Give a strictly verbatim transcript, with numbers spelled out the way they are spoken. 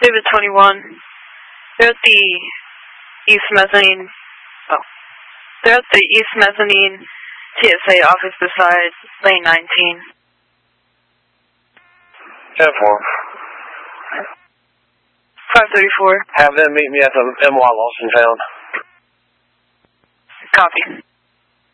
David twenty-one. They're at the East Mezzanine. Oh. They're at the East Mezzanine T S A office beside lane nineteen. ten four. five thirty-four. Have them meet me at the M Y Lost and Found. Copy.